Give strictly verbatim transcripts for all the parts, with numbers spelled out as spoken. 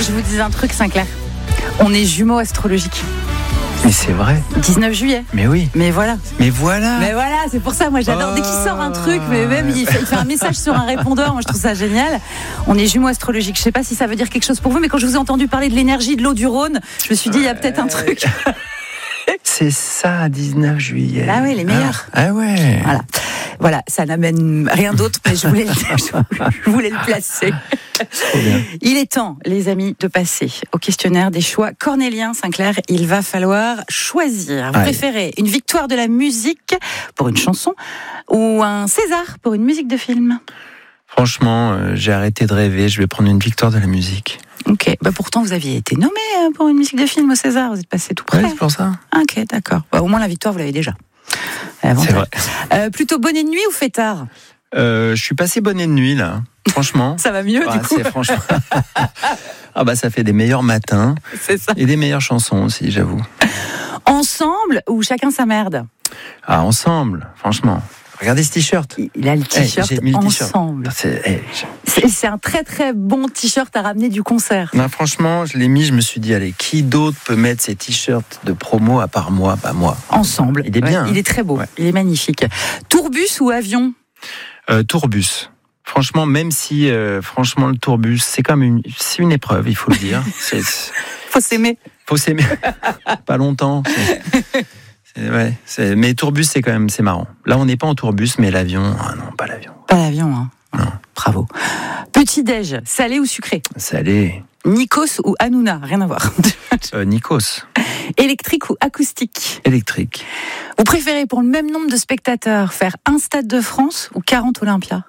que je vous dise un truc, Sinclair. On est jumeaux astrologiques. Mais c'est vrai. dix-neuf juillet. Mais oui. Mais voilà. Mais voilà. Mais voilà, c'est pour ça, moi j'adore. Oh. Dès qu'il sort un truc, mais même il fait, il fait un message sur un répondeur, moi je trouve ça génial. On est jumeaux astrologiques. Je sais pas si ça veut dire quelque chose pour vous, mais quand je vous ai entendu parler de l'énergie de l'eau du Rhône, je me suis dit, il y a peut-être un truc. C'est ça, dix-neuf juillet. Ah oui, les meilleurs. Ah, ah ouais. Voilà. Voilà, ça n'amène rien d'autre, mais je voulais, je voulais le placer. Trop bien. Il est temps, les amis, de passer au questionnaire des choix cornéliens. Sinclair, il va falloir choisir. Vous Allez. préférez une victoire de la musique pour une chanson ou un César pour une musique de film? Franchement, euh, j'ai arrêté de rêver. Je vais prendre une victoire de la musique. Ok, bah pourtant vous aviez été nommé pour une musique de film au César, vous êtes passé tout près. Ouais, c'est pour ça. Ok, d'accord. Bah, au moins la victoire, vous l'avez déjà. C'est vrai. Euh, plutôt bonnet de nuit ou fêtard? Euh, je suis passé bonnet de nuit, là. Franchement. Ça va mieux, Ah, du coup. c'est franchement. Ah bah ça fait des meilleurs matins C'est ça. et des meilleures chansons aussi, j'avoue. Ensemble ou chacun sa merde? Ah, ensemble, franchement. Regardez ce t-shirt. Il a le t-shirt Hey, j'ai mis le t-shirt. ensemble. C'est, hey, je- C'est, c'est un très très bon t-shirt à ramener du concert. Non, franchement, je l'ai mis, je me suis dit, allez, qui d'autre peut mettre ces t-shirts de promo à part moi? Pas moi. Ensemble. Il est bien, Ouais, hein. il est très beau. Ouais. Il est magnifique. Tourbus ou avion? Euh, tourbus. Franchement, même si, euh, franchement, le tourbus, c'est comme une, c'est une épreuve, il faut le dire. C'est, c'est- Faut s'aimer. faut s'aimer. Pas longtemps. C'est, c'est- ouais, c'est, mais tourbus, c'est quand même, c'est marrant. Là, on n'est pas en tourbus, mais l'avion, ah non, pas l'avion. Pas l'avion, hein. Non. Bravo. Petit-déj, salé ou sucré? Salé. Nikos ou Hanouna? Rien à voir. Euh, Nikos. Électrique ou acoustique? Électrique. Vous préférez pour le même nombre de spectateurs faire un Stade de France ou quarante Olympia?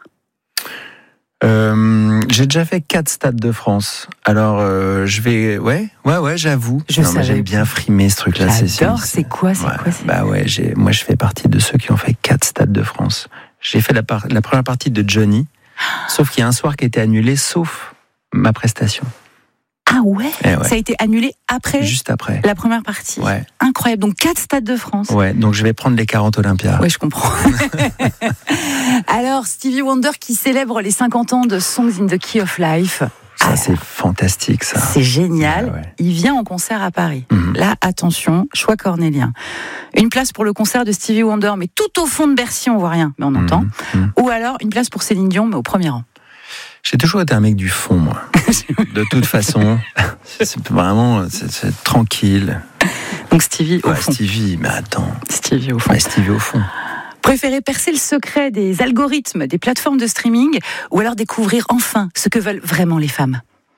Euh, j'ai déjà fait quatre stades de France. Alors, euh, je vais, ouais, ouais, ouais, j'avoue. Je Non, mais savais j'aime pas. bien frimer ce truc-là. J'adore. C'est quoi, c'est ouais, quoi, c'est- Bah ouais, j'ai, moi, je fais partie de ceux qui ont fait quatre stades de France. J'ai fait la, par- la première partie de Johnny, sauf qu'il y a un soir qui a été annulé, sauf ma prestation. Ah ouais, Eh ouais. Ça a été annulé après Juste après. la première partie. Ouais, Incroyable. Donc quatre Stades de France. ouais. Donc je vais prendre les quarante Olympia. Ouais, je comprends. Alors, Stevie Wonder qui célèbre les cinquante ans de Songs in the Key of Life. Ça, c'est fantastique, ça. C'est génial. Ouais, ouais. Il vient en concert à Paris. Mhm. Là, attention, choix cornélien. Une place pour le concert de Stevie Wonder, mais tout au fond de Bercy, on voit rien, mais on entend. Mhm. Mhm. Ou alors une place pour Céline Dion, mais au premier rang. J'ai toujours été un mec du fond, moi. De toute façon, c'est vraiment c'est, c'est tranquille. Donc Stevie au Ouais, fond. Stevie, mais attends. Stevie au fond. Ouais, Stevie au fond. Préférez percer le secret des algorithmes des plateformes de streaming ou alors découvrir enfin ce que veulent vraiment les femmes?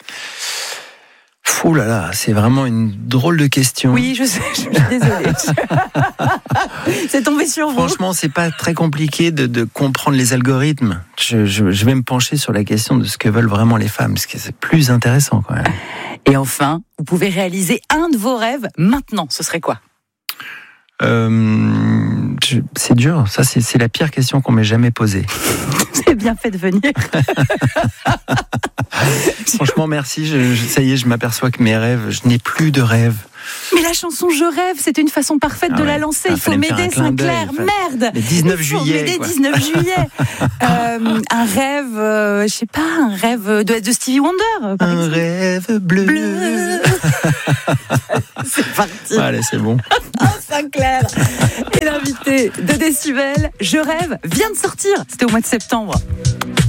Ouh là là, c'est vraiment une drôle de question. Oui, je sais, je suis désolée. C'est tombé sur vous. Franchement, c'est pas très compliqué de, de comprendre les algorithmes. Je, je, je vais me pencher sur la question de ce que veulent vraiment les femmes, parce que c'est plus intéressant quand même. Et enfin, vous pouvez réaliser un de vos rêves maintenant. Ce serait quoi? Euh, je- c'est dur, ça c'est, c'est la pire question qu'on m'ait jamais posée. C'est bien fait de venir. Franchement, merci. Je, je- ça y est, je m'aperçois que mes rêves, je n'ai plus de rêves. Mais la chanson Je rêve, c'était une façon parfaite Ah de ouais. la lancer. Ah, Il faut fallait me faire m'aider, un clin d'œil, Sinclair. fallait- Merde. Le dix-neuf Il faut juillet, m'aider, quoi. dix-neuf juillet. Euh, un rêve, euh, je sais pas, un rêve de, de Stevie Wonder, par Un exemple. rêve bleu. Bleu. C'est parti. Allez, c'est bon. Sinclair. Et l'invité de Décibel, Je rêve, vient de sortir. C'était au mois de septembre.